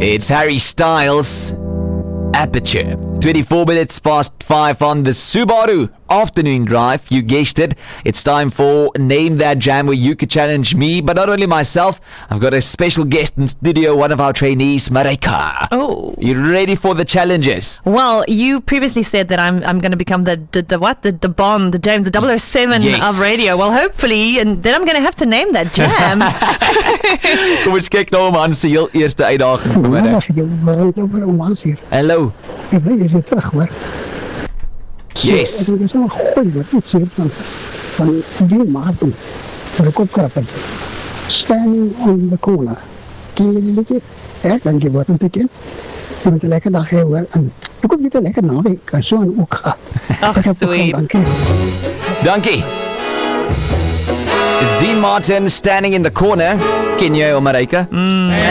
It's Harry Styles. Aperture. 24 minutes past 5 on the Subaru Afternoon Drive. You guessed it. It's time for Name That Jam, where you could challenge me, but not only myself. I've got a special guest in studio, one of our trainees, Marika. Oh. You ready for the challenges? Well, you previously said that I'm going to become the Bond, the James, the 007 Yes. of radio. Well, hopefully, and then I'm going to have to name that jam. Kom ons kyk nou man se heel eerste uitdaging vanmiddag. Hallo. Is weer terug hoor. Yes. Ik is wel gooi wat iets hier van die Martin voor de kopkrappen. Standing on the corner. Ken je die liedje? Ja, dank je wat een tikje. Je moet een lekker dag hebben hoor. En ik hoop niet een lekker naweek. En zo ook gaat. Ach, sweet. Dank je. Dankie. It's Dean Martin standing in the corner. Ken jy hom, Marika?